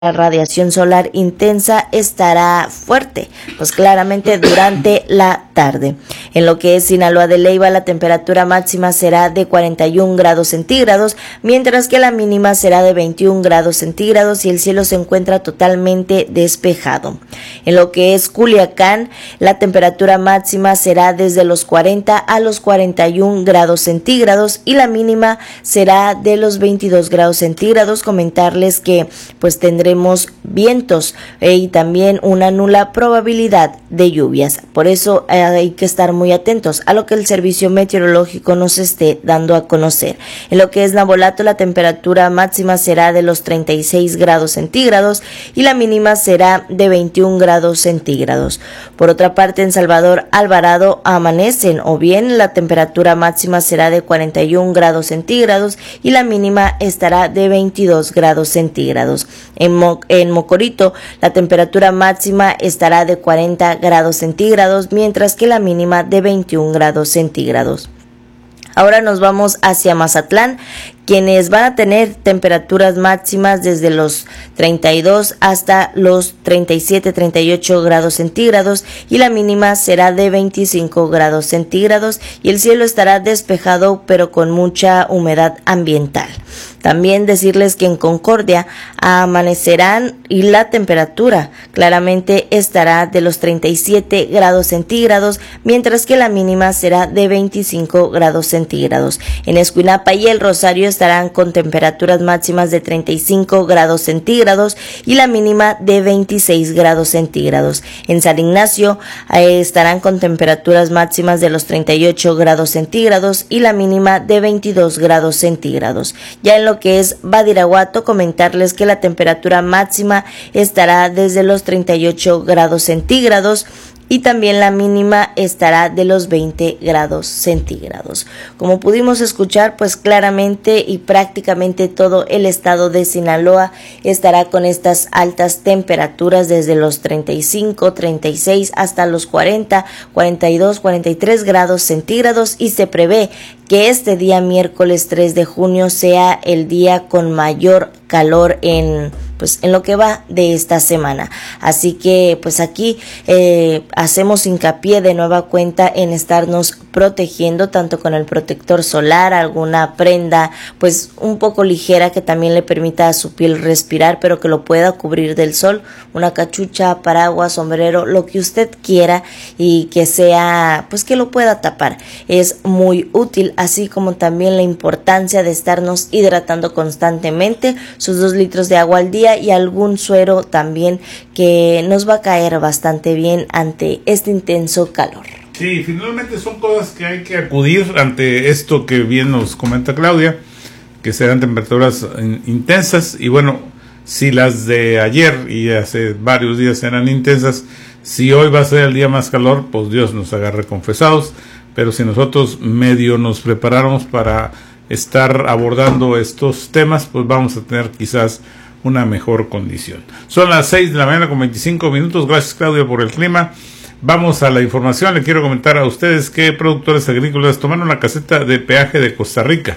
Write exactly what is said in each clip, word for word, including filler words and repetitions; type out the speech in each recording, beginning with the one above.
La radiación solar intensa estará fuerte, pues claramente durante la tarde. En lo que es Sinaloa de Leyva, la temperatura máxima será de cuarenta y un grados centígrados, mientras que la mínima será de veintiún grados centígrados y el cielo se encuentra totalmente despejado. En lo que es Culiacán, la temperatura máxima será desde los cuarenta a los cuarenta y un grados centígrados y la mínima será de los veintidós grados centígrados. Comentarles que pues tendremos vientos eh, y también una nula probabilidad de lluvias. Por eso eh, hay que estar muy atentos a lo que el servicio meteorológico nos esté dando a conocer. En lo que es Navolato, la temperatura máxima será de los treinta y seis grados centígrados y la mínima será de veintiún grados centígrados. Por otra parte, en Salvador Alvarado amanecen o bien la temperatura máxima será de cuarenta y un grados centígrados y la mínima estará de veintidós grados centígrados. En En Mocorito, la temperatura máxima estará de cuarenta grados centígrados, mientras que la mínima de veintiún grados centígrados. Ahora nos vamos hacia Mazatlán, quienes van a tener temperaturas máximas desde los treinta y dos hasta los treinta y siete, treinta y ocho grados centígrados y la mínima será de veinticinco grados centígrados y el cielo estará despejado pero con mucha humedad ambiental. También decirles que en Concordia amanecerán y la temperatura claramente estará de los treinta y siete grados centígrados, mientras que la mínima será de veinticinco grados centígrados. En Escuinapa y El Rosario estarán con temperaturas máximas de treinta y cinco grados centígrados y la mínima de veintiséis grados centígrados. En San Ignacio eh, estarán con temperaturas máximas de los treinta y ocho grados centígrados y la mínima de veintidós grados centígrados. Ya en lo que es Badiraguato, comentarles que la temperatura máxima estará desde los treinta y ocho grados centígrados y también la mínima estará de los veinte grados centígrados. Como pudimos escuchar, pues claramente y prácticamente todo el estado de Sinaloa estará con estas altas temperaturas desde los treinta y cinco, treinta y seis hasta los cuarenta, cuarenta y dos, cuarenta y tres grados centígrados y se prevé que este día miércoles tres de junio sea el día con mayor calor en pues en lo que va de esta semana. Así que pues aquí eh, hacemos hincapié de nueva cuenta en estarnos protegiendo tanto con el protector solar, alguna prenda pues un poco ligera que también le permita a su piel respirar pero que lo pueda cubrir del sol, una cachucha, paraguas, sombrero, lo que usted quiera y que sea pues que lo pueda tapar. Es muy útil, así como también la importancia de estarnos hidratando constantemente, sus dos litros de agua al día y algún suero también que nos va a caer bastante bien ante este intenso calor. Sí, finalmente son cosas que hay que acudir ante esto que bien nos comenta Claudia, que serán temperaturas intensas y bueno, si las de ayer y hace varios días eran intensas, si hoy va a ser el día más calor, pues Dios nos agarre confesados, pero si nosotros medio nos preparamos para estar abordando estos temas, pues vamos a tener quizás una mejor condición. Son las seis de la mañana con veinticinco minutos. Gracias, Claudia, por el clima. Vamos a la información. Le quiero comentar a ustedes que productores agrícolas tomaron la caseta de peaje de Costa Rica.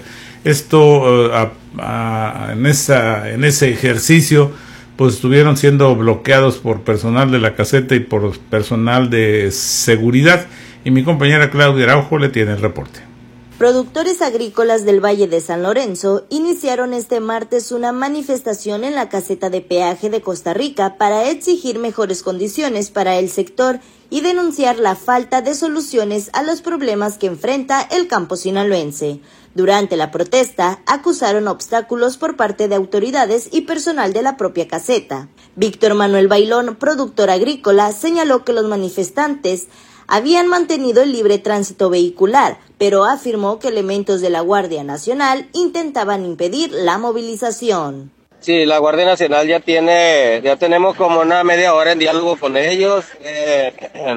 Esto uh, a, a, en, esa, en ese ejercicio pues estuvieron siendo bloqueados por personal de la caseta y por personal de seguridad. Y mi compañera Claudia Araujo le tiene el reporte. Productores agrícolas del Valle de San Lorenzo iniciaron este martes una manifestación en la caseta de peaje de Costa Rica para exigir mejores condiciones para el sector y denunciar la falta de soluciones a los problemas que enfrenta el campo sinaloense. Durante la protesta, acusaron obstáculos por parte de autoridades y personal de la propia caseta. Víctor Manuel Bailón, productor agrícola, señaló que los manifestantes habían mantenido el libre tránsito vehicular, pero afirmó que elementos de la Guardia Nacional intentaban impedir la movilización. Sí, la Guardia Nacional ya tiene, ya tenemos como una media hora en diálogo con ellos. Eh,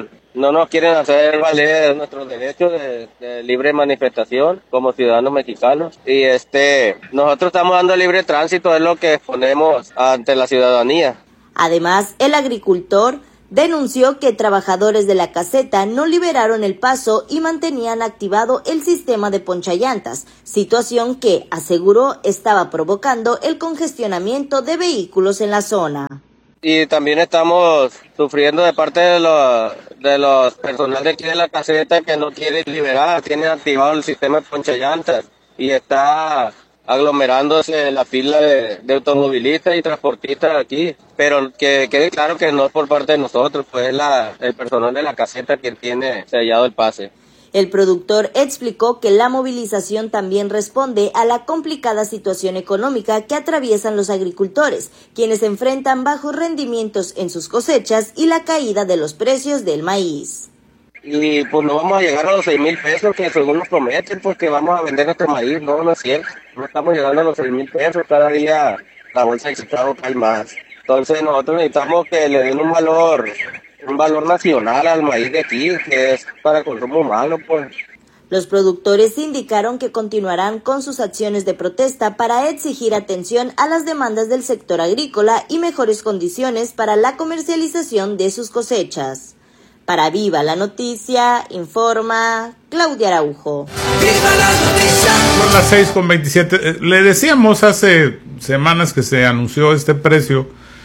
no nos quieren hacer valer nuestros derechos de, de libre manifestación como ciudadanos mexicanos. Y este, nosotros estamos dando libre tránsito, es lo que exponemos ante la ciudadanía. Además, el agricultor Denunció que trabajadores de la caseta no liberaron el paso y mantenían activado el sistema de ponchallantas, situación que, aseguró, estaba provocando el congestionamiento de vehículos en la zona. Y también estamos sufriendo de parte de los, de los personal de aquí de la caseta que no quieren liberar, tienen activado el sistema de ponchallantas y está aglomerándose la fila de, de automovilistas y transportistas aquí, pero que quede claro que no es por parte de nosotros, pues es la, el personal de la caseta quien tiene sellado el pase. El productor explicó que la movilización también responde a la complicada situación económica que atraviesan los agricultores, quienes enfrentan bajos rendimientos en sus cosechas y la caída de los precios del maíz. Y pues no vamos a llegar a los seis mil pesos que según nos prometen, porque vamos a vender nuestro maíz, no, no es cierto, no estamos llegando a los seis mil pesos, cada día la bolsa de Chicago cae más. Entonces nosotros necesitamos que le den un valor, un valor nacional al maíz de aquí, que es para consumo humano, pues. Los productores indicaron que continuarán con sus acciones de protesta para exigir atención a las demandas del sector agrícola y mejores condiciones para la comercialización de sus cosechas. Para Viva la Noticia, informa Claudia Araujo. ¡Viva la noticia! Son las seis con veintisiete. Le decíamos hace semanas que se anunció este precio,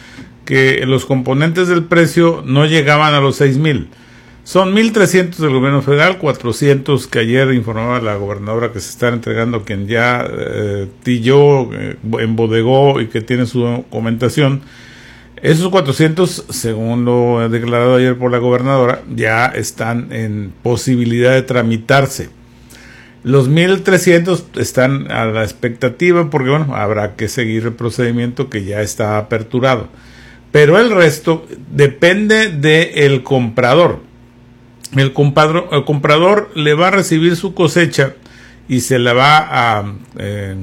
que los componentes del precio no llegaban a los seis mil. Son mil trescientos del gobierno federal, cuatrocientos que ayer informaba la gobernadora que se están entregando, quien ya eh, tilló, eh, embodegó y que tiene su documentación. Esos cuatrocientos, según lo declarado ayer por la gobernadora, ya están en posibilidad de tramitarse. Los mil trescientos están a la expectativa porque, bueno, habrá que seguir el procedimiento que ya está aperturado. Pero el resto depende del comprador. El comprador, el comprador le va a recibir su cosecha y se la va a eh,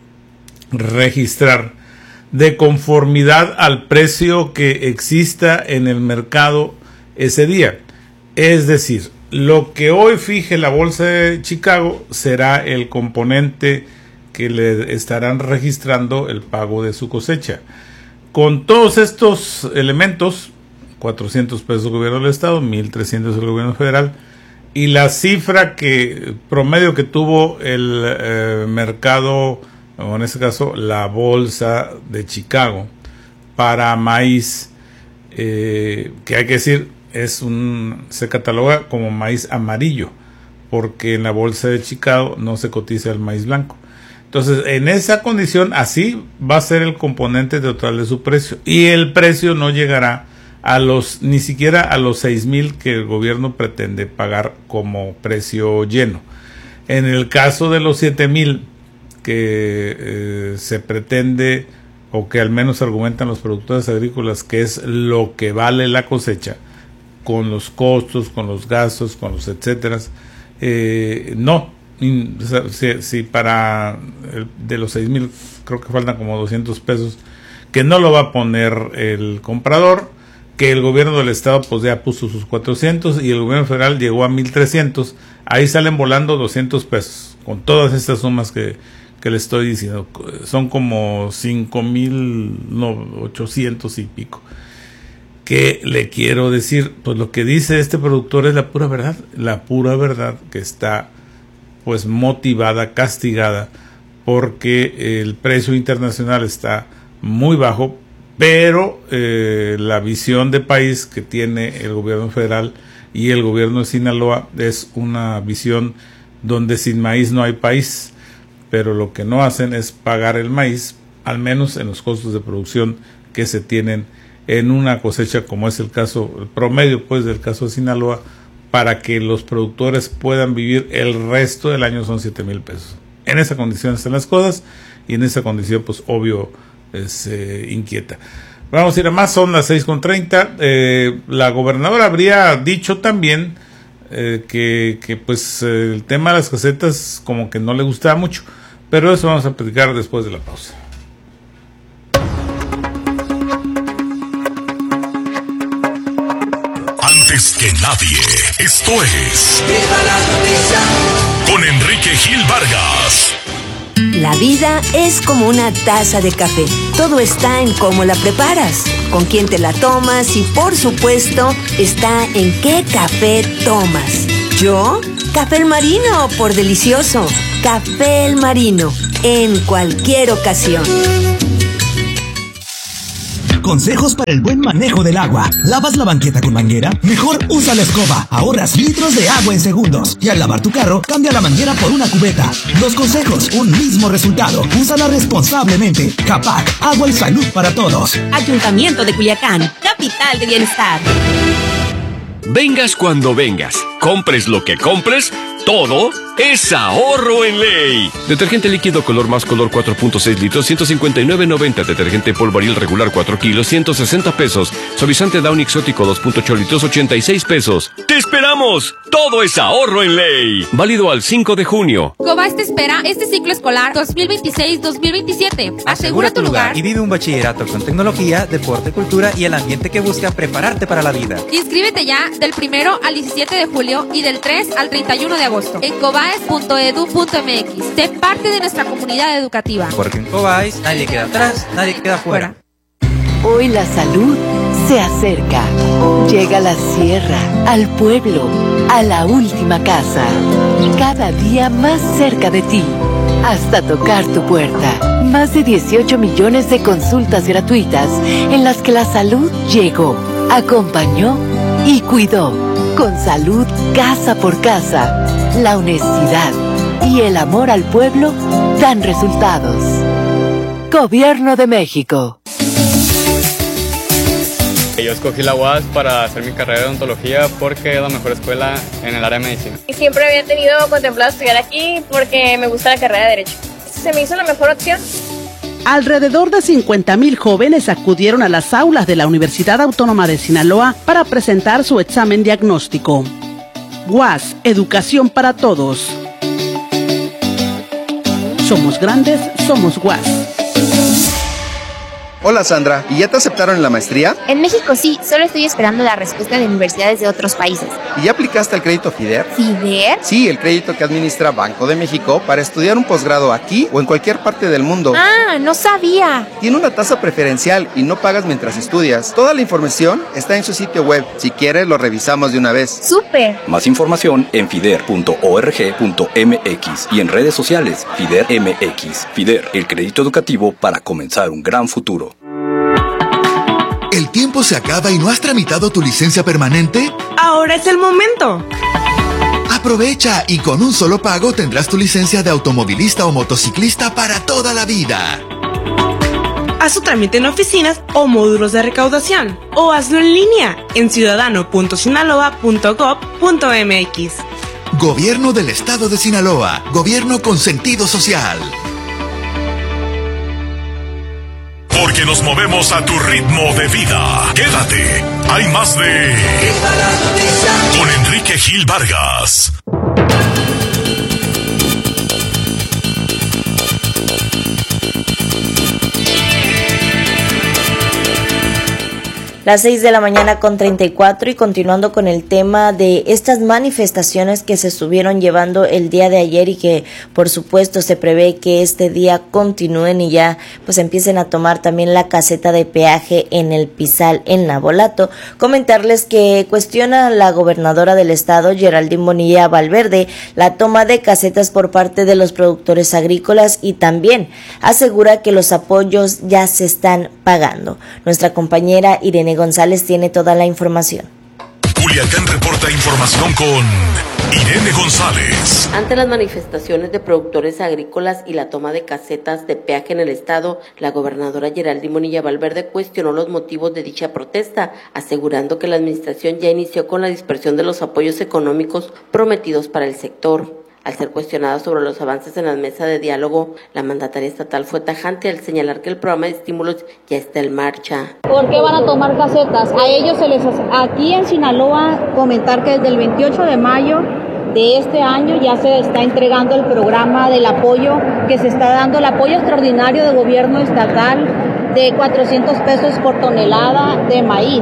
registrar de conformidad al precio que exista en el mercado ese día. Es decir, lo que hoy fije la bolsa de Chicago será el componente que le estarán registrando el pago de su cosecha. Con todos estos elementos, cuatrocientos pesos del gobierno del estado, mil trescientos del gobierno federal, y la cifra que promedio que tuvo el eh, mercado, o en este caso la bolsa de Chicago para maíz, eh, que hay que decir es un se cataloga como maíz amarillo, porque en la bolsa de Chicago no se cotiza el maíz blanco. Entonces, en esa condición, así va a ser el componente total de su precio, y el precio no llegará a los ni siquiera a los seis mil que el gobierno pretende pagar como precio lleno. En el caso de los siete mil que eh, se pretende, o que al menos argumentan los productores agrícolas, que es lo que vale la cosecha, con los costos, con los gastos, con los etcétera, eh, no, si, si para el, de los seis mil creo que faltan como doscientos pesos, que no lo va a poner el comprador, que el gobierno del estado pues ya puso sus cuatrocientos y el gobierno federal llegó a mil trescientos, ahí salen volando doscientos pesos, con todas estas sumas que que le estoy diciendo, son como cinco mil ochocientos y pico. ¿Qué le quiero decir? Pues lo que dice este productor es la pura verdad, la pura verdad, que está pues motivada, castigada, porque el precio internacional está muy bajo, pero eh, la visión de país que tiene el gobierno federal y el gobierno de Sinaloa es una visión donde sin maíz no hay país. Pero lo que no hacen es pagar el maíz, al menos en los costos de producción que se tienen en una cosecha, como es el caso, el promedio pues del caso de Sinaloa, para que los productores puedan vivir el resto del año. Son siete mil pesos. En esa condición están las cosas, y en esa condición pues obvio se eh, inquieta. Vamos a ir a más, son las seis con treinta. Eh, la gobernadora habría dicho también eh, que, que pues eh, el tema de las casetas como que no le gustaba mucho, pero eso vamos a platicar después de la pausa. Antes que nadie, esto es Viva la Noticia con Enrique Gil Vargas. La vida es como una taza de café. Todo está en cómo la preparas, con quién te la tomas y, por supuesto, está en qué café tomas. ¿Yo? Café El Marino, por delicioso. Café El Marino, en cualquier ocasión. Consejos para el buen manejo del agua. ¿Lavas la banqueta con manguera? Mejor usa la escoba. Ahorras litros de agua en segundos. Y al lavar tu carro, cambia la manguera por una cubeta. Dos consejos, un mismo resultado. Úsala responsablemente. Capac, agua y salud para todos. Ayuntamiento de Culiacán, capital de bienestar. Vengas cuando vengas, compres lo que compres, todo es ahorro en ley. Detergente líquido color más color cuatro punto seis litros, ciento cincuenta y nueve noventa. Detergente polvo Ariel regular cuatro kilos, ciento sesenta pesos. Suavizante Downy exótico dos punto ocho litros, ochenta y seis pesos. ¡Te esperamos! Todo es ahorro en ley. Válido al cinco de junio. Cobas te espera este ciclo escolar dos mil veintiséis dos mil veintisiete. Asegura tu lugar y vive un bachillerato con tecnología, deporte, cultura y el ambiente que busca prepararte para la vida. Inscríbete ya del primero al diecisiete de julio y del tres al treinta y uno de agosto en cobaes punto edu punto mx. Sé parte de nuestra comunidad educativa. Porque en Cobaes nadie queda atrás, nadie queda fuera. Hoy la salud se acerca. Llega a la sierra, al pueblo, a la última casa. Cada día más cerca de ti, hasta tocar tu puerta. Más de dieciocho millones de consultas gratuitas en las que la salud llegó, acompañó y cuidó. Con salud casa por casa, la honestidad y el amor al pueblo dan resultados. Gobierno de México. Yo escogí la U A S para hacer mi carrera de odontología porque es la mejor escuela en el área de medicina. Y siempre había tenido contemplado estudiar aquí porque me gusta la carrera de Derecho. Se me hizo la mejor opción. Alrededor de cincuenta mil jóvenes acudieron a las aulas de la Universidad Autónoma de Sinaloa para presentar su examen diagnóstico. U A S, Educación para Todos. Somos grandes, somos U A S. Hola Sandra, ¿y ya te aceptaron en la maestría? En México sí, solo estoy esperando la respuesta de universidades de otros países. ¿Y ya aplicaste al crédito FIDER? ¿FIDER? Sí, el crédito que administra Banco de México para estudiar un posgrado aquí o en cualquier parte del mundo. Ah, no sabía. Tiene una tasa preferencial y no pagas mientras estudias. Toda la información está en su sitio web. Si quieres, lo revisamos de una vez. ¡Súper! Más información en fider punto org punto mx y en redes sociales FIDER M X. FIDER, el crédito educativo para comenzar un gran futuro. ¿El tiempo se acaba y no has tramitado tu licencia permanente? ¡Ahora es el momento! Aprovecha y con un solo pago tendrás tu licencia de automovilista o motociclista para toda la vida. Haz tu trámite en oficinas o módulos de recaudación o hazlo en línea en ciudadano punto sinaloa punto gob punto mx. Gobierno del Estado de Sinaloa. Gobierno con sentido social. Porque nos movemos a tu ritmo de vida. Quédate. Hay más de... Con Enrique Gil Vargas. Las seis de la mañana con treinta y cuatro y continuando con el tema de estas manifestaciones que se estuvieron llevando el día de ayer y que por supuesto se prevé que este día continúen y ya pues empiecen a tomar también la caseta de peaje en el Pizal en Navolato. Comentarles que cuestiona la gobernadora del estado, Geraldine Bonilla Valverde, la toma de casetas por parte de los productores agrícolas y también asegura que los apoyos ya se están pagando. Nuestra compañera Irene González tiene toda la información. Culiacán reporta información con Irene González. Ante las manifestaciones de productores agrícolas y la toma de casetas de peaje en el estado, la gobernadora Geraldine Bonilla Valverde cuestionó los motivos de dicha protesta, asegurando que la administración ya inició con la dispersión de los apoyos económicos prometidos para el sector. Al ser cuestionada sobre los avances en la mesa de diálogo, la mandataria estatal fue tajante al señalar que el programa de estímulos ya está en marcha. ¿Por qué van a tomar casetas? A ellos se les... Aquí en Sinaloa, comentar que desde el veintiocho de mayo de este año ya se está entregando el programa del apoyo, que se está dando el apoyo extraordinario del gobierno estatal de cuatrocientos pesos por tonelada de maíz.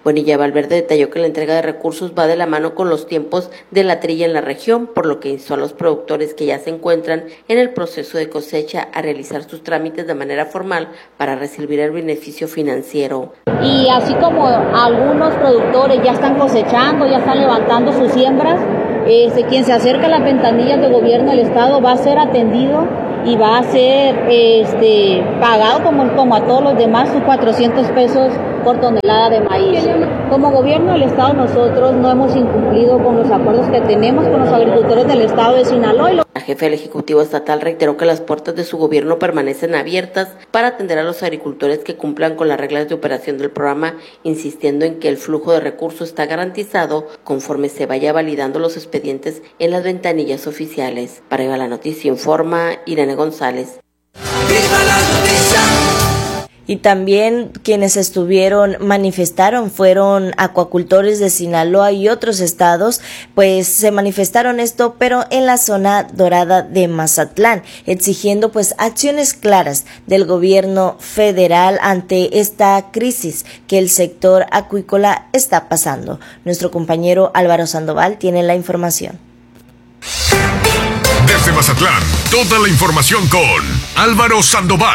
Bonilla Valverde detalló que la entrega de recursos va de la mano con los tiempos de la trilla en la región, por lo que instó a los productores que ya se encuentran en el proceso de cosecha a realizar sus trámites de manera formal para recibir el beneficio financiero. Y así como algunos productores ya están cosechando, ya están levantando sus siembras, este, quien se acerca a las ventanillas de gobierno del estado va a ser atendido y va a ser este, pagado como, como a todos los demás sus cuatrocientos pesos por tonelada de maíz. Como gobierno del estado nosotros no hemos incumplido con los acuerdos que tenemos con los agricultores del estado de Sinaloa. Y lo... La jefa del Ejecutivo Estatal reiteró que las puertas de su gobierno permanecen abiertas para atender a los agricultores que cumplan con las reglas de operación del programa, insistiendo en que el flujo de recursos está garantizado conforme se vaya validando los expedientes en las ventanillas oficiales. Para Viva la Noticia informa Irene González. ¡Viva la noticia! Y también quienes estuvieron, manifestaron, fueron acuacultores de Sinaloa y otros estados, pues se manifestaron esto, pero en la zona dorada de Mazatlán, exigiendo pues acciones claras del gobierno federal ante esta crisis que el sector acuícola está pasando. Nuestro compañero Álvaro Sandoval tiene la información. Desde Mazatlán, toda la información con Álvaro Sandoval.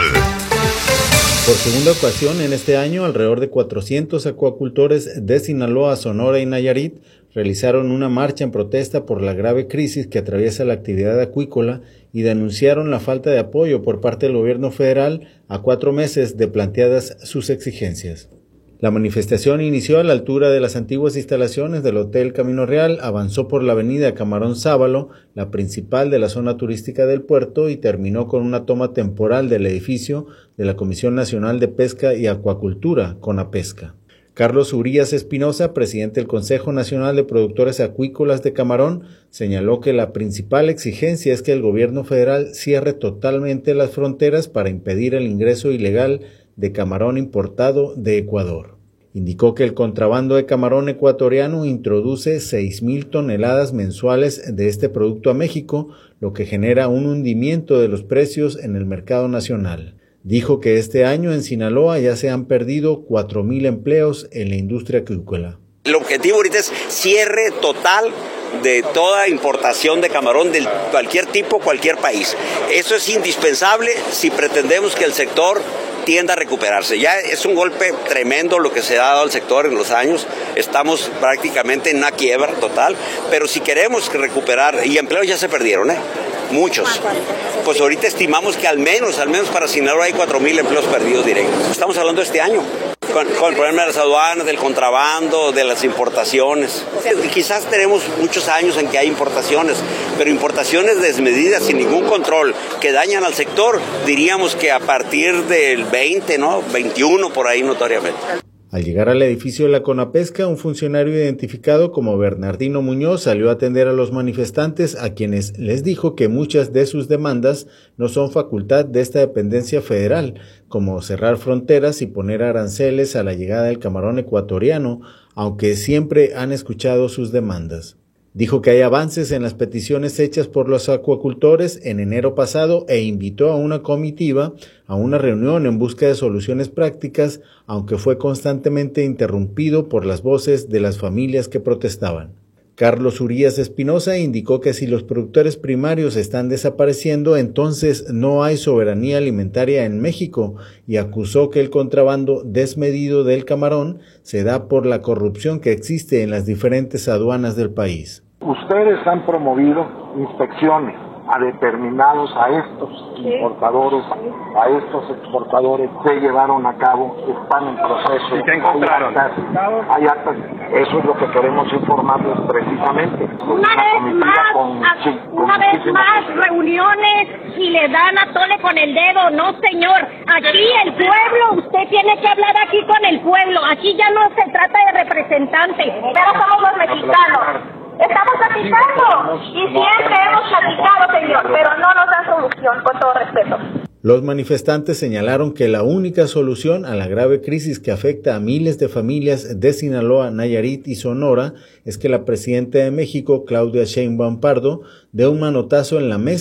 Por segunda ocasión en este año, alrededor de cuatrocientos acuacultores de Sinaloa, Sonora y Nayarit realizaron una marcha en protesta por la grave crisis que atraviesa la actividad acuícola y denunciaron la falta de apoyo por parte del gobierno federal a cuatro meses de planteadas sus exigencias. La manifestación inició a la altura de las antiguas instalaciones del Hotel Camino Real, avanzó por la avenida Camarón Sábalo, la principal de la zona turística del puerto, y terminó con una toma temporal del edificio de la Comisión Nacional de Pesca y Acuacultura, CONAPESCA. Carlos Urías Espinosa, presidente del Consejo Nacional de Productores Acuícolas de Camarón, señaló que la principal exigencia es que el gobierno federal cierre totalmente las fronteras para impedir el ingreso ilegal de camarón importado de Ecuador. Indicó que el contrabando de camarón ecuatoriano introduce seis mil toneladas mensuales de este producto a México, lo que genera un hundimiento de los precios en el mercado nacional. Dijo que este año en Sinaloa ya se han perdido cuatro mil empleos en la industria acuícola. El objetivo ahorita es cierre total de toda importación de camarón de cualquier tipo, cualquier país. Eso es indispensable si pretendemos que el sector tienda a recuperarse. Ya es un golpe tremendo lo que se ha dado al sector en los años. Estamos prácticamente en una quiebra total, pero si queremos recuperar, y empleos ya se perdieron, ¿eh? Muchos. Pues ahorita estimamos que al menos, al menos para Sinaloa hay cuatro mil empleos perdidos directos. Estamos hablando de este año, con, con el problema de las aduanas, del contrabando, de las importaciones. Quizás tenemos muchos años en que hay importaciones, pero importaciones desmedidas, sin ningún control, que dañan al sector, diríamos que a partir del veinte, ¿no? veintiuno por ahí notoriamente. Al llegar al edificio de la CONAPESCA, un funcionario identificado como Bernardino Muñoz salió a atender a los manifestantes, a quienes les dijo que muchas de sus demandas no son facultad de esta dependencia federal, como cerrar fronteras y poner aranceles a la llegada del camarón ecuatoriano, aunque siempre han escuchado sus demandas. Dijo que hay avances en las peticiones hechas por los acuacultores en enero pasado e invitó a una comitiva a una reunión en busca de soluciones prácticas, aunque fue constantemente interrumpido por las voces de las familias que protestaban. Carlos Urías Espinosa indicó que si los productores primarios están desapareciendo, entonces no hay soberanía alimentaria en México, y acusó que el contrabando desmedido del camarón se da por la corrupción que existe en las diferentes aduanas del país. Ustedes han promovido inspecciones a determinados, a estos importadores, a estos exportadores, se llevaron a cabo, están en proceso. ¿Y qué encontraron? Hay actas, hay actas. Eso es lo que queremos informarles precisamente. Una vez más, con, sí, una vez más reuniones y le dan a tole con el dedo. No, señor, aquí el pueblo, usted tiene que hablar aquí con el pueblo. Aquí ya no se trata de representantes, pero somos los mexicanos. Estamos platicando y siempre hemos platicado, señor, pero no nos dan solución, con todo respeto. Los manifestantes señalaron que la única solución a la grave crisis que afecta a miles de familias de Sinaloa, Nayarit y Sonora es que la presidenta de México, Claudia Sheinbaum Pardo, dé un manotazo en la mesa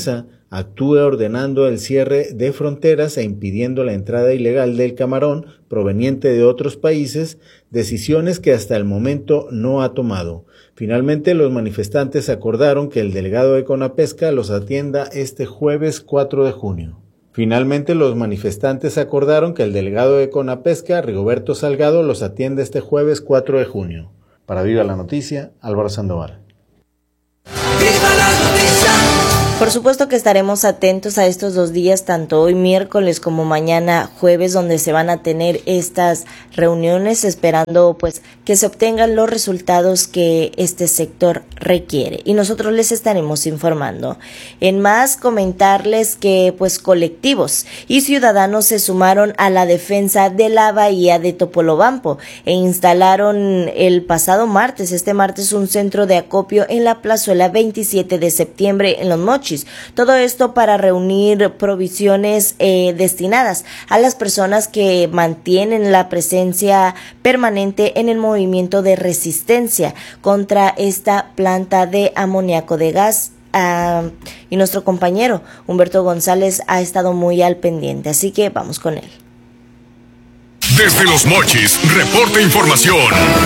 actúe ordenando el cierre de fronteras e impidiendo la entrada ilegal del camarón proveniente de otros países, decisiones que hasta el momento no ha tomado. Finalmente, los manifestantes acordaron que el delegado de Conapesca los atienda este jueves cuatro de junio. Finalmente, los manifestantes acordaron que el delegado de Conapesca, Rigoberto Salgado, los atiende este jueves cuatro de junio. Para Viva la Noticia, Álvaro Sandoval. ¡Viva la noticia! Por supuesto que estaremos atentos a estos dos días, tanto hoy miércoles como mañana jueves, donde se van a tener estas reuniones, esperando pues que se obtengan los resultados que este sector requiere. Y nosotros les estaremos informando. En más, comentarles que pues colectivos y ciudadanos se sumaron a la defensa de la bahía de Topolobampo e instalaron el pasado martes, este martes, un centro de acopio en la plazuela veintisiete de septiembre en Los Mochis. Todo esto para reunir provisiones eh, destinadas a las personas que mantienen la presencia permanente en el movimiento de resistencia contra esta planta de amoníaco de gas. Uh, y nuestro compañero Humberto González ha estado muy al pendiente, así que vamos con él. Desde Los Mochis, reporta información.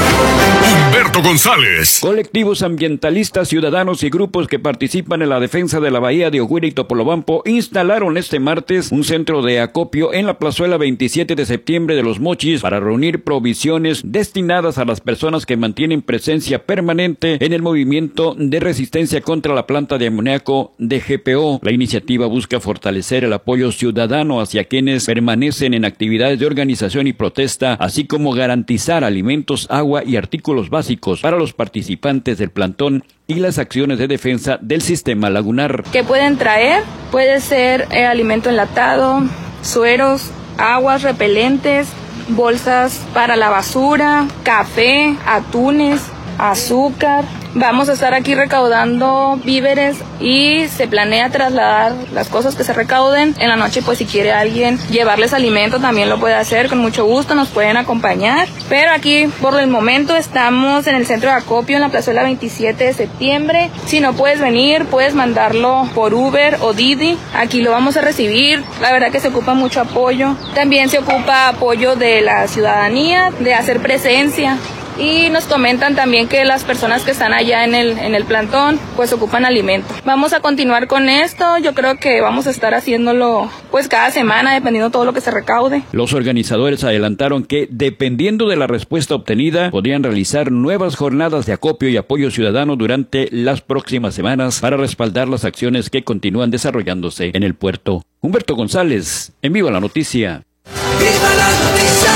Humberto González. Colectivos ambientalistas, ciudadanos y grupos que participan en la defensa de la bahía de Oguira y Topolobampo instalaron este martes un centro de acopio en la plazuela veintisiete de septiembre de Los Mochis para reunir provisiones destinadas a las personas que mantienen presencia permanente en el movimiento de resistencia contra la planta de amoníaco de G P O. La iniciativa busca fortalecer el apoyo ciudadano hacia quienes permanecen en actividades de organización y protesta, así como garantizar alimentos, agua y artículos básicos para los participantes del plantón y las acciones de defensa del sistema lagunar. ¿Qué pueden traer? Puede ser eh, alimento enlatado, sueros, aguas repelentes, bolsas para la basura, café, atunes, azúcar. Vamos a estar aquí recaudando víveres y se planea trasladar las cosas que se recauden. En la noche, pues si quiere alguien llevarles alimento, también lo puede hacer con mucho gusto, nos pueden acompañar. Pero aquí, por el momento, estamos en el centro de acopio en la plazuela veintisiete de septiembre. Si no puedes venir, puedes mandarlo por Uber o Didi. Aquí lo vamos a recibir. La verdad que se ocupa mucho apoyo. También se ocupa apoyo de la ciudadanía, de hacer presencia. Y nos comentan también que las personas que están allá en el, en el plantón pues ocupan alimento. Vamos a continuar con esto, yo creo que vamos a estar haciéndolo pues cada semana dependiendo de todo lo que se recaude. Los organizadores adelantaron que dependiendo de la respuesta obtenida podrían realizar nuevas jornadas de acopio y apoyo ciudadano durante las próximas semanas para respaldar las acciones que continúan desarrollándose en el puerto. Humberto González, en Viva la Noticia. ¡Viva la noticia!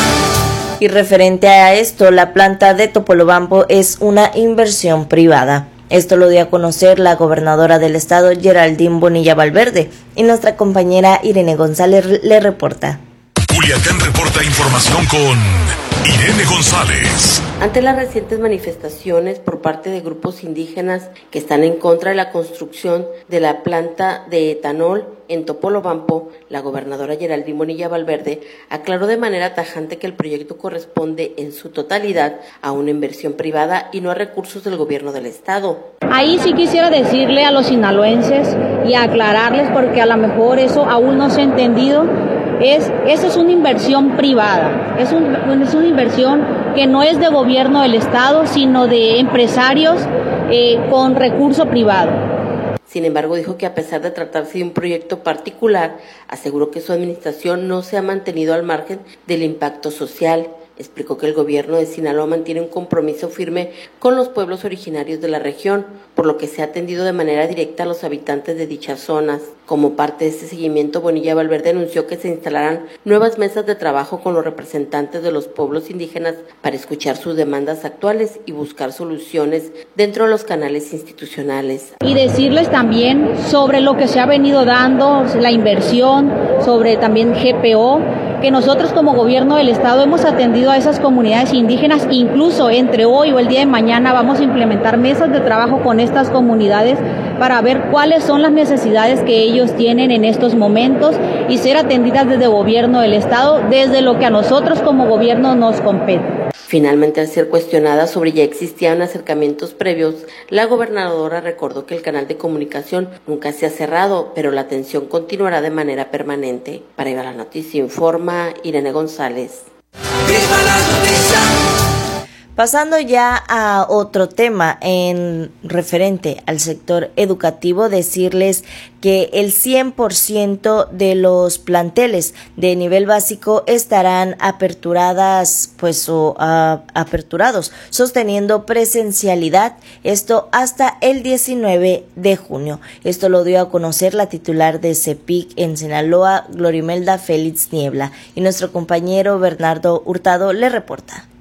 Y referente a esto, la planta de Topolobampo es una inversión privada. Esto lo dio a conocer la gobernadora del estado, Geraldine Bonilla Valverde, y nuestra compañera Irene González le reporta. Culiacán reporta información con Irene González. Ante las recientes manifestaciones por parte de grupos indígenas que están en contra de la construcción de la planta de etanol en Topolobampo, la gobernadora Geraldine Bonilla Valverde aclaró de manera tajante que el proyecto corresponde en su totalidad a una inversión privada y no a recursos del gobierno del estado. Ahí sí quisiera decirle a los sinaloenses y aclararles, porque a lo mejor eso aún no se ha entendido, es, esa es una inversión privada, es, un, es una inversión que no es de gobierno del estado, sino de empresarios eh, con recurso privado. Sin embargo, dijo que a pesar de tratarse de un proyecto particular, aseguró que su administración no se ha mantenido al margen del impacto social. Explicó que el gobierno de Sinaloa mantiene un compromiso firme con los pueblos originarios de la región, por lo que se ha atendido de manera directa a los habitantes de dichas zonas. Como parte de este seguimiento, Bonilla Valverde anunció que se instalarán nuevas mesas de trabajo con los representantes de los pueblos indígenas para escuchar sus demandas actuales y buscar soluciones dentro de los canales institucionales. Y decirles también sobre lo que se ha venido dando, la inversión, sobre también G P O, que nosotros como gobierno del estado hemos atendido a esas comunidades indígenas, incluso entre hoy o el día de mañana vamos a implementar mesas de trabajo con estas comunidades para ver cuáles son las necesidades que ellos tienen en estos momentos y ser atendidas desde el gobierno del Estado, desde lo que a nosotros como gobierno nos compete. Finalmente, al ser cuestionada sobre ya existían acercamientos previos, la gobernadora recordó que el canal de comunicación nunca se ha cerrado, pero la atención continuará de manera permanente. Para Viva la Noticia informa Irene González. ¡Viva la noticia! Pasando ya a otro tema en referente al sector educativo, decirles que el cien por ciento de los planteles de nivel básico estarán aperturadas, pues o uh, aperturados, sosteniendo presencialidad, esto hasta el diecinueve de junio. Esto lo dio a conocer la titular de CEPIC en Sinaloa, Glorimelda Félix Niebla, y nuestro compañero Bernardo Hurtado le reporta.